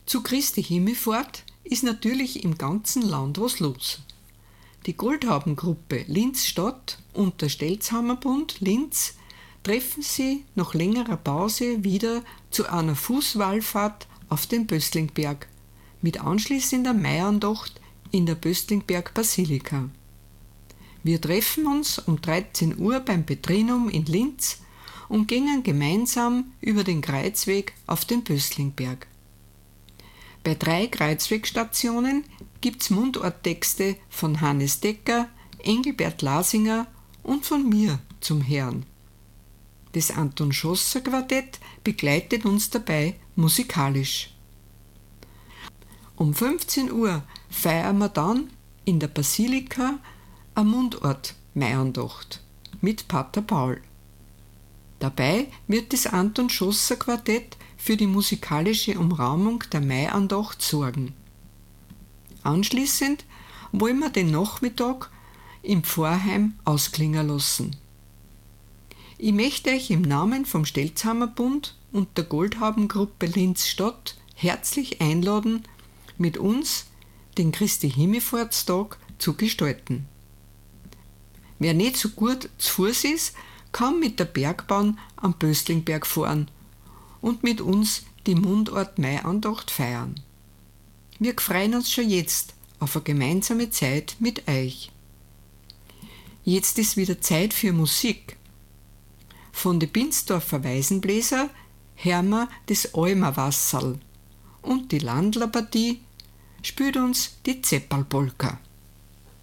Zu Christi Himmelfahrt ist natürlich im ganzen Land was los. Die Goldhaben-Gruppe Linz-Stadt und der Stelzhammerbund Linz treffen sie nach längerer Pause wieder zu einer Fußwallfahrt auf den Böstlingberg mit anschließender Maiandacht in der Böstlingberg-Basilika. Wir treffen uns um 13 Uhr beim Petrinum in Linz und gehen gemeinsam über den Kreuzweg auf den Böstlingberg. Bei 3 Kreuzwegstationen gibt's Mundarttexte von Hannes Decker, Engelbert Lasinger und von mir zum Hören. Das Anton Schosser Quartett begleitet uns dabei musikalisch. Um 15 Uhr feiern wir dann in der Basilika eine Mundart-Maiandacht mit Pater Paul. Dabei wird das Anton Schosser Quartett für die musikalische Umrahmung der Maiandacht sorgen. Anschließend wollen wir den Nachmittag im Pfarrheim ausklingen lassen. Ich möchte euch im Namen vom Stelzhammerbund und der Goldhaben-Gruppe Linz-Stadt herzlich einladen, mit uns den Christi Himmelfahrtstag zu gestalten. Wer nicht so gut zu Fuß ist, kann mit der Bergbahn am Böstlingberg fahren und mit uns die Mundart-Maiandacht feiern. Wir freuen uns schon jetzt auf eine gemeinsame Zeit mit euch. Jetzt ist wieder Zeit für Musik. Von den Binsdorfer Waisenbläser hören wir das Alma-Wasserl und die Landlerpartie spielt uns die Zeppalpolka.